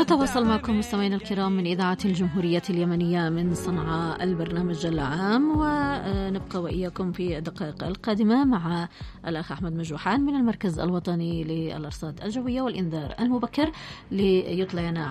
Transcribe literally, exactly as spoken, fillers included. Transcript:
ونتواصل معكم مستمعينا الكرام من إذاعة الجمهورية اليمنية من صنعاء البرنامج العام، ونبقى وإياكم في الدقائق القادمة مع الأخ أحمد مجوحان من المركز الوطني للأرصاد الجوية والإنذار المبكر ليطلعنا